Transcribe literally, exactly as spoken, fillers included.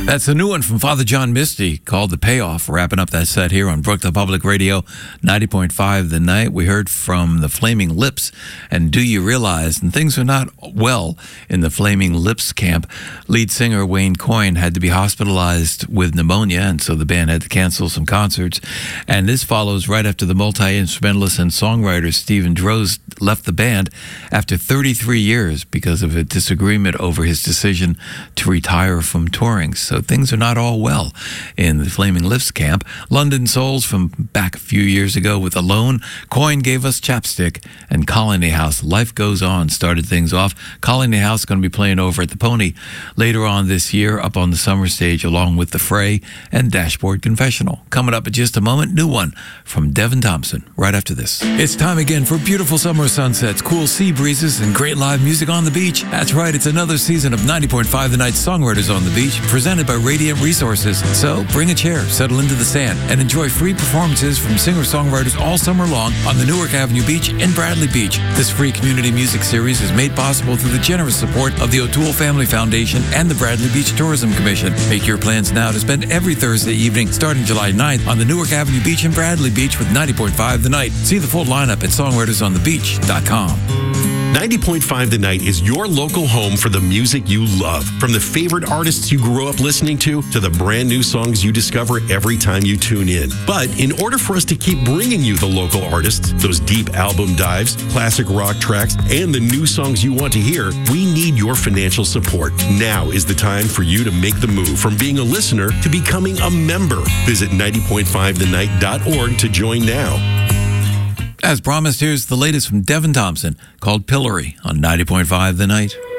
That's a new one from Father John Misty called The Payoff. Wrapping up that set here on Brooklyn Public Radio, ninety point five The Night. We heard from the Flaming Lips and Do You Realize? And things are not well in the Flaming Lips camp. Lead singer Wayne Coyne had to be hospitalized with pneumonia, and so the band had to cancel some concerts. And this follows right after the multi-instrumentalist and songwriter Stephen Drozd left the band after thirty-three years because of a disagreement over his decision to retire from touring. So things are not all well in the Flaming Lips camp. London Souls from back a few years ago with Alone. Coyne gave us Chapstick, and Colony House, Life Goes On, started things off. Colony House going to be playing over at the Pony later on this year up on the summer stage along with The Fray and Dashboard Confessional. Coming up in just a moment, new one from Devin Thompson right after this. It's time again for beautiful summer sunsets, cool sea breezes, and great live music on the beach. That's right, it's another season of ninety point five The Night Songwriters on the Beach, presented by Radiant Resources. So bring a chair, settle into the sand, and enjoy free performances from singer-songwriters all summer long on the Newark Avenue Beach in Bradley Beach. This free community music series is made possible through the generous support of the O'Toole Family Foundation and the Bradley Beach Tourism Commission. Make your plans now to spend every Thursday evening starting July ninth on the Newark Avenue Beach in Bradley Beach with ninety point five The Night. See the full lineup at songwriters on the beach dot com. ninety point five The Night is your local home for the music you love. From the favorite artists you grew up listening to, to the brand new songs you discover every time you tune in. But in order for us to keep bringing you the local artists, those deep album dives, classic rock tracks, and the new songs you want to hear, we need your financial support. Now is the time for you to make the move from being a listener to becoming a member. Visit ninety point five the night dot org to join now. As promised, here's the latest from Devin Thompson called Pillory on ninety point five The Night.